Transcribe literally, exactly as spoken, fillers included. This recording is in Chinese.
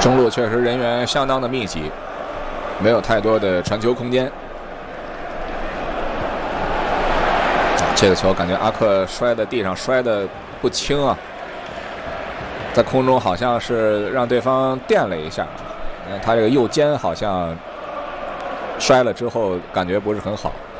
中路确实人员相当的密集，没有太多的传球空间。这个球感觉阿克摔在地上摔得不轻啊，在空中好像是让对方垫了一下，他这个右肩好像摔了之后感觉不是很好。